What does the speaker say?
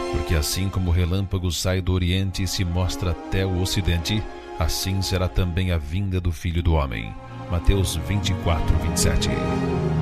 Porque assim como o relâmpago sai do oriente e se mostra até o ocidente, assim será também a vinda do Filho do Homem. Mateus 24, 27.